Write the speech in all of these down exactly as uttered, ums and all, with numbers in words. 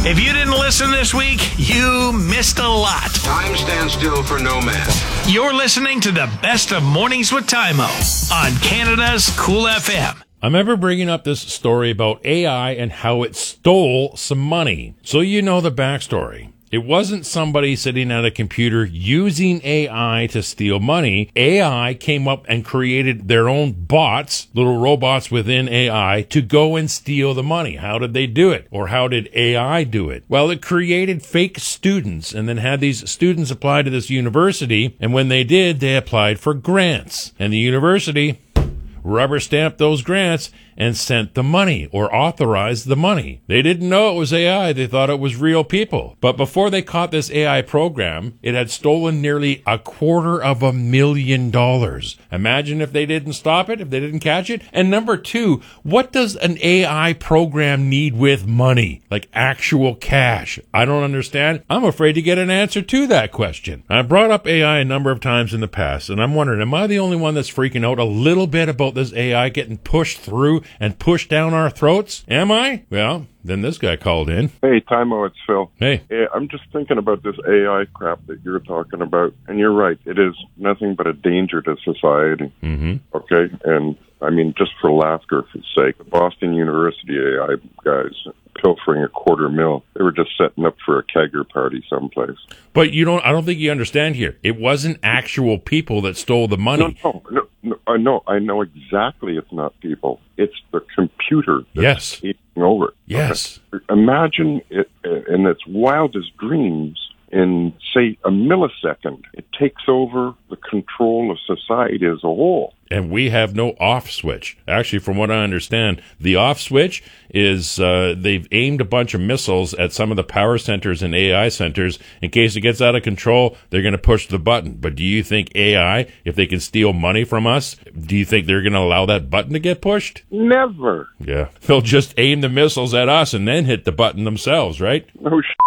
If you didn't listen this week, you missed a lot. Time stands still for no man. You're listening to the best of Mornings with Tymo on Canada's Cool F M. I remember bringing up this story about A I and how it stole some money. So you know the backstory. It wasn't somebody sitting at a computer using A I to steal money. A I came up and created their own bots, little robots within A I, to go and steal the money. How did they do it? Or how did A I do it? Well, it created fake students and then had these students apply to this university. And when they did, they applied for grants. And the university rubber stamped those grants and sent the money or authorized the money. They didn't know it was A I. They thought it was real people. But before they caught this A I program, it had stolen nearly a quarter of a million dollars. Imagine if they didn't stop it, if they didn't catch it. And number two, what does an A I program need with money? Like actual cash? I don't understand. I'm afraid to get an answer to that question. I brought up A I a number of times in the past, and I'm wondering, am I the only one that's freaking out a little bit about this A I getting pushed through and pushed down our throats? Am I? Well, then this guy called in. Hey, Tymo, it's Phil. Hey. Hey, I'm just thinking about this A I crap that you're talking about, and you're right. It is nothing but a danger to society. Mm-hmm. Okay? And, I mean, just for laughter sake, the Boston University A I guys pilfering a quarter mil. They were just setting up for a kegger party someplace. But you don't, I don't think you understand here. It wasn't actual people that stole the money. No, no, no, no I know, I know exactly it's not people. It's the computer that's yes. taking over. Yes. Okay? Imagine it in its wildest dreams. In, say, a millisecond, it takes over the control of society as a whole. And we have no off switch. Actually, from what I understand, the off switch is uh, they've aimed a bunch of missiles at some of the power centers and A I centers. In case it gets out of control, they're going to push the button. But do you think A I, if they can steal money from us, do you think they're going to allow that button to get pushed? Never. Yeah. They'll just aim the missiles at us and then hit the button themselves, right? No sh**.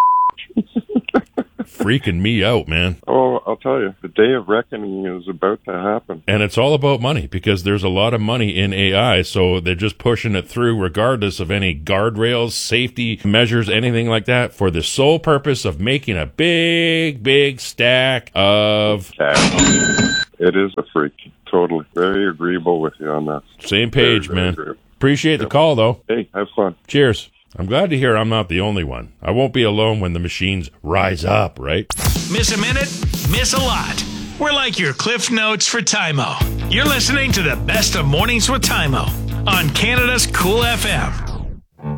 Freaking me out, man. Oh, I'll tell you, the day of reckoning is about to happen. And it's all about money because there's a lot of money in A I, so they're just pushing it through regardless of any guardrails, safety measures, anything like that, for the sole purpose of making a big, big stack of cash. It is a freak. Totally. Very agreeable with you on that. Same page, very, very man. Agreeable. Appreciate yep. the call, though. Hey, have fun. Cheers. I'm glad to hear I'm not the only one. I won't be alone when the machines rise up, right? Miss a minute, miss a lot. We're like your Cliff Notes for Tymo. You're listening to the best of Mornings with Tymo on Canada's Cool F M.